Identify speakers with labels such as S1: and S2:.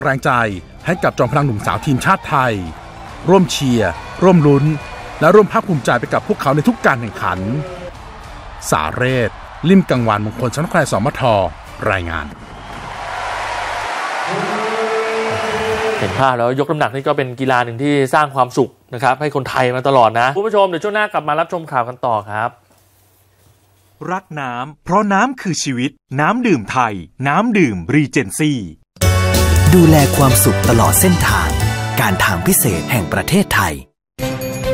S1: แรงใจให้กับจอมพลังหนุ่มสาวทีมชาติไทยร่วมเชียร์ร่วมลุ้นและร่วมภาคภูมิใจไปกับพวกเขาในทุกการแข่งขันสาเรศลิ่มกังวานมงคลสำนักข่าวสมทรายงาน
S2: เห็นภาพแล้วยกน้ำหนักนี่ก็เป็นกีฬาหนึ่งที่สร้างความสุขนะครับให้คนไทยมาตลอดนะคุณผู้ชมเดี๋ยวช่วงหน้ากลับมารับชมข่าวกันต่อครับ
S3: รักน้ำเพราะน้ำคือชีวิตน้ำดื่มไทยน้ำดื่มรีเจนซี่
S4: ดูแลความสุขตลอดเส้นทางการทางพิเศษแห่งประเทศไทย